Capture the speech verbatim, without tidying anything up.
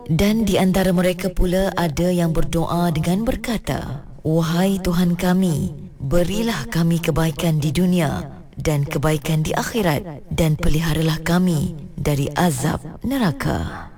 Dan di antara mereka pula ada yang berdoa dengan berkata, Wahai Tuhan kami, berilah kami kebaikan di dunia dan kebaikan di akhirat, dan peliharalah kami dari azab neraka.